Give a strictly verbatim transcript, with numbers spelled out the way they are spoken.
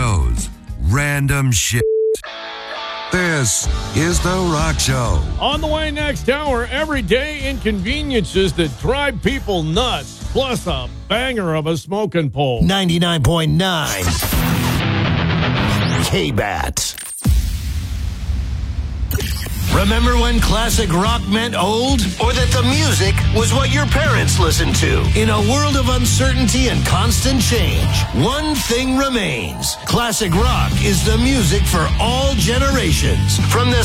shows, random shit. This is The Rock Show. On the way next hour, everyday inconveniences that drive people nuts, plus a banger of a smoking pole. ninety-nine point nine K-Bat. Remember when classic rock meant old? Or that the music was what your parents listened to? In a world of uncertainty and constant change, one thing remains. Classic rock is the music for all generations. From the